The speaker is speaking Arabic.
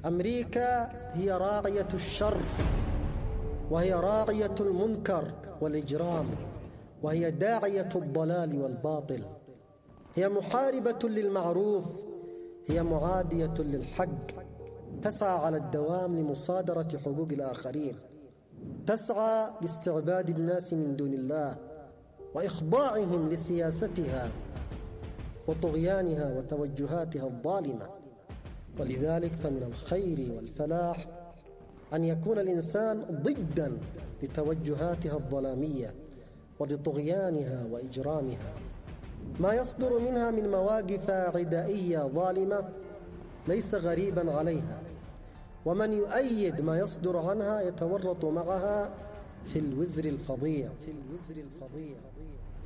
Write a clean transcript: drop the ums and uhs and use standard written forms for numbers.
أمريكا هي راعية الشر، وهي راعية المنكر والإجرام، وهي داعية الضلال والباطل. هي محاربة للمعروف، هي معادية للحق، تسعى على الدوام لمصادرة حقوق الآخرين، تسعى لاستعباد الناس من دون الله وإخضاعهم لسياستها وطغيانها وتوجهاتها الظالمة. ولذلك فمن الخير والفلاح أن يكون الإنسان ضداً لتوجهاتها الظلامية ولطغيانها وإجرامها. ما يصدر منها من مواقف عدائية ظالمة ليس غريباً عليها، ومن يؤيد ما يصدر عنها يتورط معها في الوزر الفظيع.